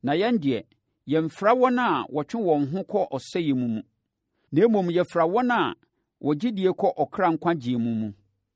Na yɛn deɛ, yɛmfra wɔn a wɔtwe wɔn ho kɔ ɔsɛeɛ mu, na mmom yɛfra wɔn a wɔgyidie kɔ ɔkra nkwagyeɛ mu.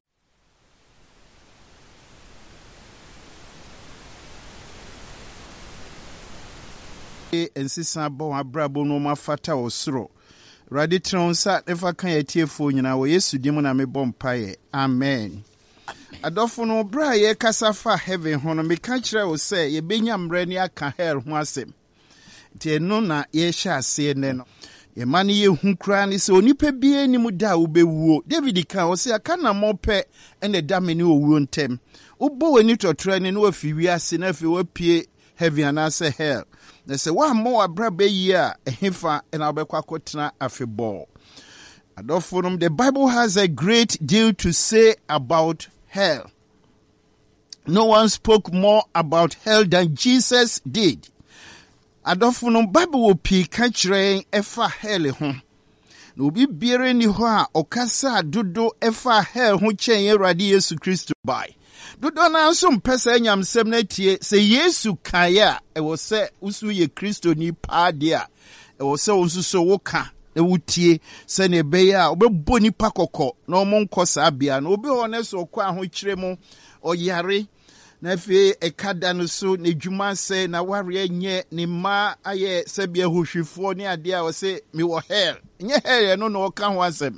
Nsisa bɔ abrabo no mafata osoro. Radi tronsa nefa kan yetiefo nyina wo Yesu dim na mebɔ mpae. Amen. Adofo no bra ye kasa fa heaven ho no meka kyerɛ wo sɛ ye benya mrɛ ne aka hell ho asɛm. Tie no na ye hya ase ne no. Ye ma ne ye hu kra ne sɛ onipa bie ni mu da wo bewuo. David kan wo sɛ aka na mopɛ ene da me ne owuo ntem. Ubo wani totra ne no afi wiase na afi wapie heaven anase hell. They say, "Wa mo abrabe year a hefa and abekwa kotena afebol." Adofunum, the Bible has a great deal to say about hell. No one spoke more about hell than Jesus did. Adofunum, Bible will pi kachre efa hell ho. No bi biere ni ho a okasa dodo efa hell ho chen Awurade Yesu Kristo bai. Dodo na nso mpesa nyamsem na tie se Yesu kaya e wo se usu ye Kristo ni paade a e wo se unsu so woka na wutie se ne be ya obebo nipa kokko na omo nkosa bia na obi ho ne so kwa ho kire mu oyare na fe ekada no so na dwuma se na ware nye ne ma aye se bia hohwifo ne ade a wo se me wo hell nye hell no no ka ho asem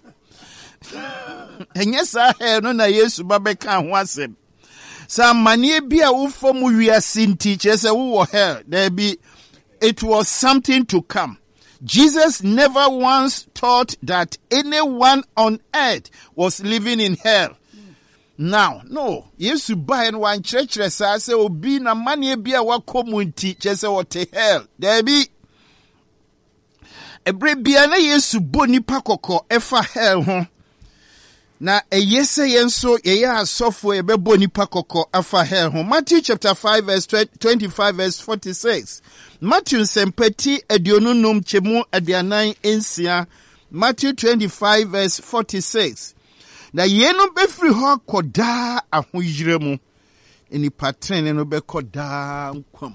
enye sa hell no na Yesu babeka ho asem. Sa manie bia wo fom wiase nti chese wo hell there be it was something to come. Jesus never once thought that anyone on earth was living in hell. Now, no, Yesu ba en wan church sa se obi na manie bia wa komunti chese what hell there be ebre bia na Yesu boni pakoko efa hell ho. Na yese yenso ye asofo ye bebo nipa kokko afa hell ho. Matthew chapter 5 verse 25 verse 46. Matthew sempeti edionunum chemu adianan ensia. Matthew 25 verse 46. Na yenu befri ho koda ahoyire mu. Eni patren no be koda nkwam.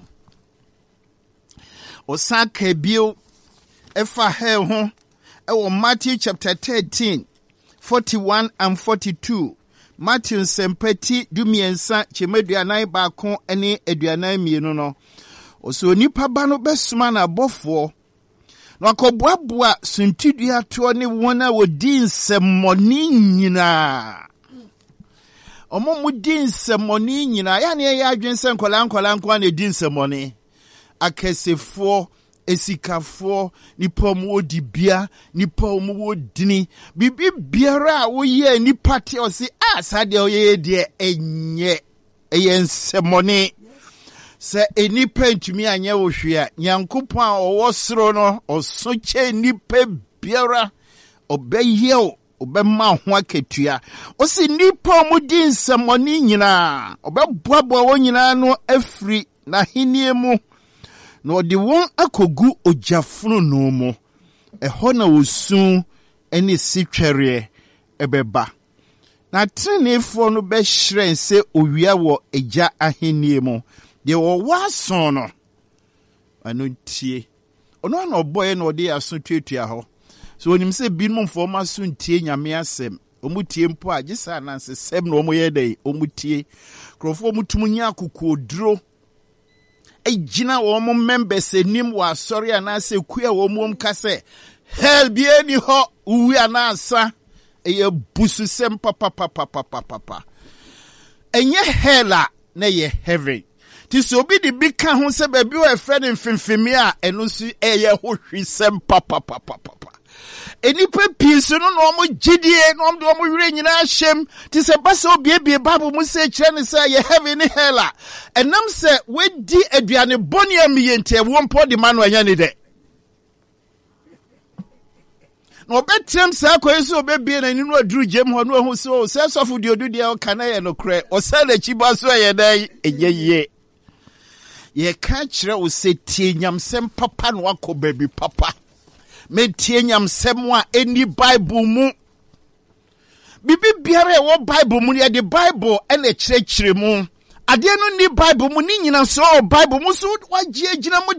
Osaka bio efa hell ho. Ewo Matthew chapter 13 41 and 42. Matthew sempeti dumiensa chemeduanai bakon ene eduanai mienu no. Oso nipa ba no besuma na abofo. No akobboaboa suntidua to ne wona wodi nsemmoni nyina. Omo mudi nsemmoni nyina. Ya ne ya adwense nkola nko na di nsemmoni. Akesefo esikafo nipa mu odibia nipa mu odini bibi biara wo ye nipa te o si asade o ye de enye eyensemone se enipa ntumi anya wo hwea nyankopon a owo soro no osoche nipa biara obeye obema ho aketua o si nipa mu di nsemone nyina obeboabo wo nyina no afri na henie mu. No de won akogu ojafunu no mo eho na osun ene sitwere ebeba na trenefo no be hyiren se owia wo eja ahenie mu de wo wason no anu tie ono na oboye na ode aso tuatua ho so onim se binum fo ma so ntie nyame asem omutie mpo agisa na nsesem na omoye dai omutie krofo mutumunya akokoduro ejina wo mo members enim wa sorry anase kua wo mo mkase hell bi eni ho uwi anasa eye busu sem papa enye hella na ye heaven ti so bi di bi ka ho se ba bi o efre ne mfimfimi a eno su eye ho hwisem papa enipa piece no no mo gidie no mo do mo wire nyina hyem ti se basa obiebie bible mu se kire ne se ye heaven ni hella enam se we di aduane boni amiyente wo mpo di manu anya ne de no betrem sa kwayeso obebie na ninu aduru jem ho no hu se sofu di odu de o kana ye no kre o se na chiba so ye dai eyeye ye ka kire o se tie nyamsem papa no akoba bi papa metie nyamsem a eni bible mu bibi biara e wo bible mu ye de bible ene kyerɛkyerɛ mu ade no ni bible mu ni nyina so bible mu so wagye gyina mu